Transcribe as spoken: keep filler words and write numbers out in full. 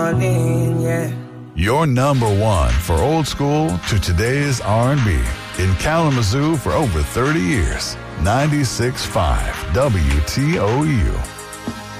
morning, yeah. Your number one for old school to today's R and B. In Kalamazoo for over thirty years. ninety-six point five W T O U.